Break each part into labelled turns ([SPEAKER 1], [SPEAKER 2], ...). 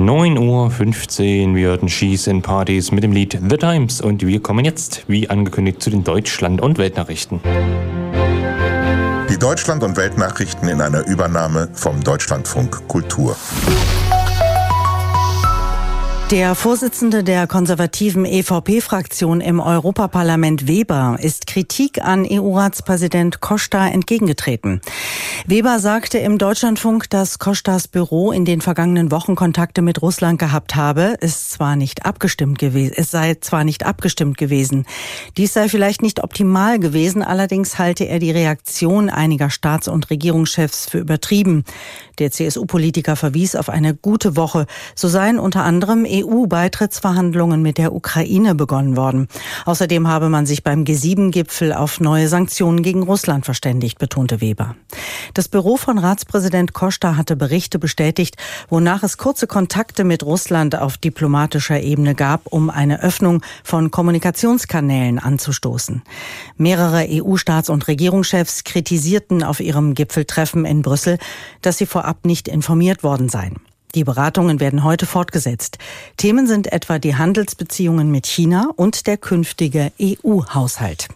[SPEAKER 1] 9:15 Uhr. Wir hörten She's and Parties mit dem Lied The Times. Und wir kommen jetzt, wie angekündigt, zu den Deutschland- und Weltnachrichten.
[SPEAKER 2] Die Deutschland- und Weltnachrichten in einer Übernahme vom Deutschlandfunk Kultur.
[SPEAKER 3] Der Vorsitzende der konservativen EVP-Fraktion im Europaparlament Weber ist Kritik an EU-Ratspräsident Costa entgegengetreten. Weber sagte im Deutschlandfunk, dass Costas Büro in den vergangenen Wochen Kontakte mit Russland gehabt habe. Es sei zwar nicht abgestimmt gewesen. Dies sei vielleicht nicht optimal gewesen, allerdings halte er die Reaktion einiger Staats- und Regierungschefs für übertrieben. Der CSU-Politiker verwies auf eine gute Woche. So seien unter anderem EU-Beitrittsverhandlungen mit der Ukraine begonnen worden. Außerdem habe man sich beim G7-Gipfel auf neue Sanktionen gegen Russland verständigt, betonte Weber. Das Büro von Ratspräsident Costa hatte Berichte bestätigt, wonach es kurze Kontakte mit Russland auf diplomatischer Ebene gab, um eine Öffnung von Kommunikationskanälen anzustoßen. Mehrere EU-Staats- und Regierungschefs kritisierten auf ihrem Gipfeltreffen in Brüssel, dass sie vorab nicht informiert worden seien. Die Beratungen werden heute fortgesetzt. Themen sind etwa die Handelsbeziehungen mit China und der künftige EU-Haushalt.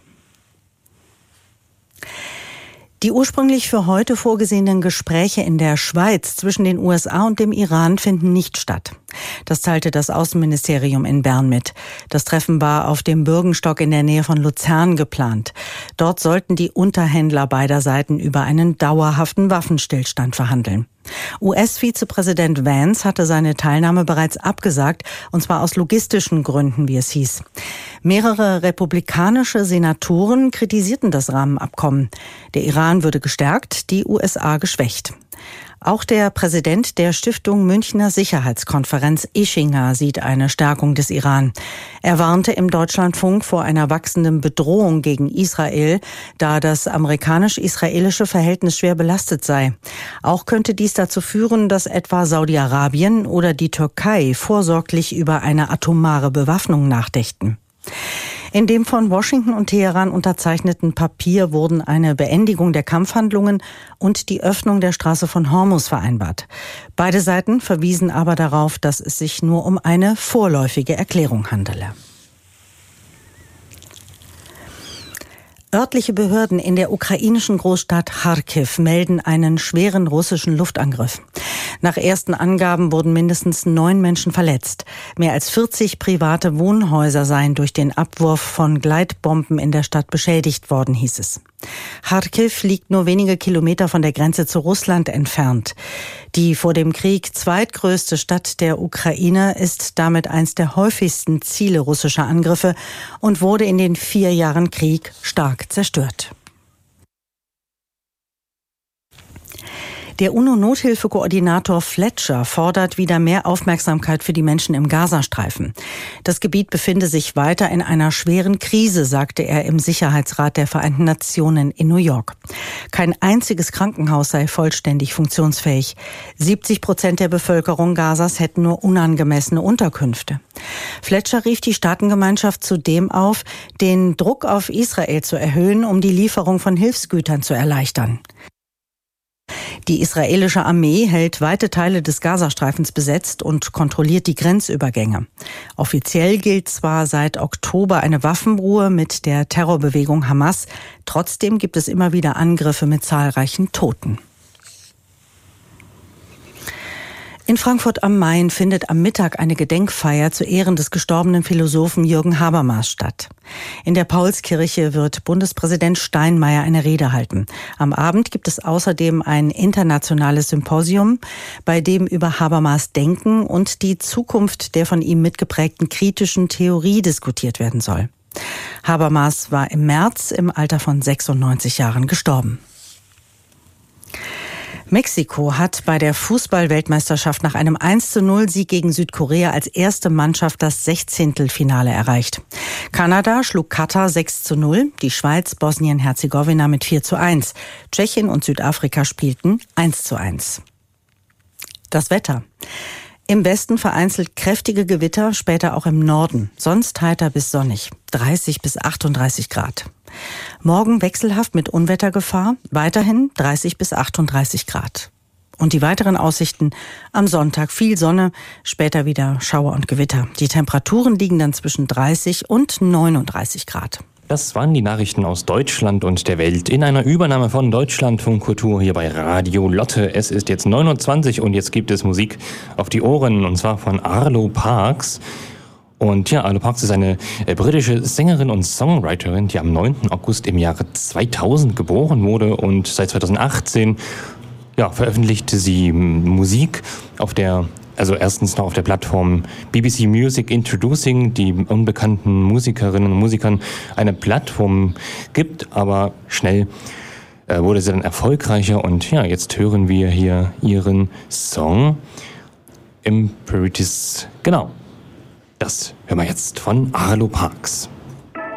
[SPEAKER 3] Die ursprünglich für heute vorgesehenen Gespräche in der Schweiz zwischen den USA und dem Iran finden nicht statt. Das teilte das Außenministerium in Bern mit. Das Treffen war auf dem Bürgenstock in der Nähe von Luzern geplant. Dort sollten die Unterhändler beider Seiten über einen dauerhaften Waffenstillstand verhandeln. US-Vizepräsident Vance hatte seine Teilnahme bereits abgesagt, und zwar aus logistischen Gründen, wie es hieß. Mehrere republikanische Senatoren kritisierten das Rahmenabkommen. Der Iran würde gestärkt, die USA geschwächt. Auch der Präsident der Stiftung Münchner Sicherheitskonferenz, Ischinger, sieht eine Stärkung des Iran. Er warnte im Deutschlandfunk vor einer wachsenden Bedrohung gegen Israel, da das amerikanisch-israelische Verhältnis schwer belastet sei. Auch könnte dies dazu führen, dass etwa Saudi-Arabien oder die Türkei vorsorglich über eine atomare Bewaffnung nachdächten. In dem von Washington und Teheran unterzeichneten Papier wurden eine Beendigung der Kampfhandlungen und die Öffnung der Straße von Hormuz vereinbart. Beide Seiten verwiesen aber darauf, dass es sich nur um eine vorläufige Erklärung handele. Örtliche Behörden in der ukrainischen Großstadt Charkiw melden einen schweren russischen Luftangriff. Nach ersten Angaben wurden mindestens 9 Menschen verletzt. Mehr als 40 private Wohnhäuser seien durch den Abwurf von Gleitbomben in der Stadt beschädigt worden, hieß es. Charkiw liegt nur wenige Kilometer von der Grenze zu Russland entfernt. Die vor dem Krieg zweitgrößte Stadt der Ukraine ist damit eines der häufigsten Ziele russischer Angriffe und wurde in den 4 Jahren Krieg stark zerstört. Der UNO-Nothilfekoordinator Fletcher fordert wieder mehr Aufmerksamkeit für die Menschen im Gazastreifen. Das Gebiet befinde sich weiter in einer schweren Krise, sagte er im Sicherheitsrat der Vereinten Nationen in New York. Kein einziges Krankenhaus sei vollständig funktionsfähig. 70% der Bevölkerung Gazas hätten nur unangemessene Unterkünfte. Fletcher rief die Staatengemeinschaft zudem auf, den Druck auf Israel zu erhöhen, um die Lieferung von Hilfsgütern zu erleichtern. Die israelische Armee hält weite Teile des Gazastreifens besetzt und kontrolliert die Grenzübergänge. Offiziell gilt zwar seit Oktober eine Waffenruhe mit der Terrorbewegung Hamas, trotzdem gibt es immer wieder Angriffe mit zahlreichen Toten. In Frankfurt am Main findet am Mittag eine Gedenkfeier zu Ehren des gestorbenen Philosophen Jürgen Habermas statt. In der Paulskirche wird Bundespräsident Steinmeier eine Rede halten. Am Abend gibt es außerdem ein internationales Symposium, bei dem über Habermas Denken und die Zukunft der von ihm mitgeprägten kritischen Theorie diskutiert werden soll. Habermas war im März im Alter von 96 Jahren gestorben. Mexiko hat bei der Fußball-Weltmeisterschaft nach einem 1:0-Sieg gegen Südkorea als erste Mannschaft das 16. erreicht. Kanada schlug Katar 6:0, die Schweiz Bosnien-Herzegowina mit 4:1. Tschechien und Südafrika spielten 1:1. Das Wetter. Im Westen vereinzelt kräftige Gewitter, später auch im Norden. Sonst heiter bis sonnig, 30 bis 38 Grad. Morgen wechselhaft mit Unwettergefahr, weiterhin 30 bis 38 Grad. Und die weiteren Aussichten: am Sonntag viel Sonne, später wieder Schauer und Gewitter. Die Temperaturen liegen dann zwischen 30 und 39 Grad.
[SPEAKER 1] Das waren die Nachrichten aus Deutschland und der Welt in einer Übernahme von Deutschlandfunk Kultur hier bei Radio Lotte. Es ist jetzt 9:20 und jetzt gibt es Musik auf die Ohren, und zwar von Arlo Parks. Und ja, Arlo Parks ist eine britische Sängerin und Songwriterin, die am 9. August im Jahre 2000 geboren wurde, und seit 2018 veröffentlichte sie Musik erstens noch auf der Plattform BBC Music Introducing, die unbekannten Musikerinnen und Musikern eine Plattform gibt, aber schnell wurde sie dann erfolgreicher, und jetzt hören wir hier ihren Song Imperatrice. Genau, das hören wir jetzt von Arlo Parks.